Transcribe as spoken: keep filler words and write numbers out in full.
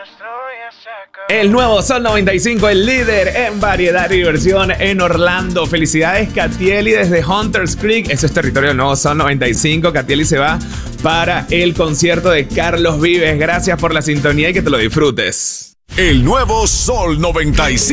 El nuevo Sol noventa y cinco, el líder en variedad y diversión en Orlando. Felicidades, Catieli, desde Hunters Creek. Eso es territorio del nuevo Sol noventa y cinco. Catieli se va para el concierto de Carlos Vives. Gracias por la sintonía y que te lo disfrutes. El nuevo Sol noventa y cinco.